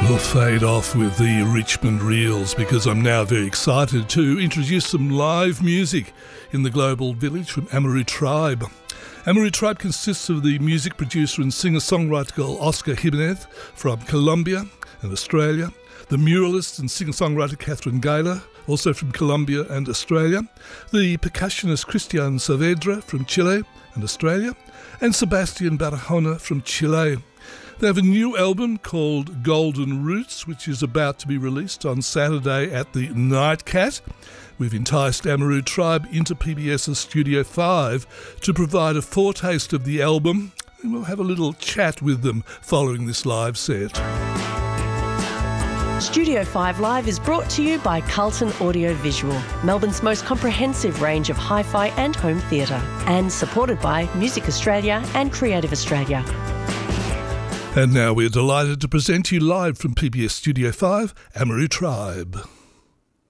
We'll fade off with the Richmond Reels because I'm now very excited to introduce some live music in the Global Village from Amaroo Tribe. Amaroo Tribe consists of the music producer and singer-songwriter Oscar Jimenez from Colombia and Australia, the muralist and singer-songwriter Catherine Gaylor, also from Colombia and Australia, the percussionist Christian Saavedra from Chile and Australia, and Sebastian Barahona from Chile. They have a new album called Golden Roots, which is about to be released on Saturday at the Nightcat. We've enticed Amaroo Tribe into PBS's Studio 5 to provide a foretaste of the album, and we'll have a little chat with them following this live set. Studio 5 Live is brought to you by Carlton Audio Visual, Melbourne's most comprehensive range of hi-fi and home theatre, and supported by Music Australia and Creative Australia. And now we're delighted to present you live from PBS Studio 5, Amaroo Tribe.